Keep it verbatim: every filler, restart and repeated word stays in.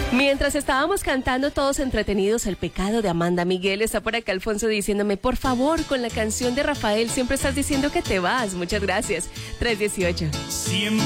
Mientras estábamos cantando todos entretenidos El pecado de Amanda Miguel, está por acá Alfonso diciéndome, por favor, con la canción de Rafael, siempre estás diciendo que te vas. Muchas gracias. tres dieciocho. Siempre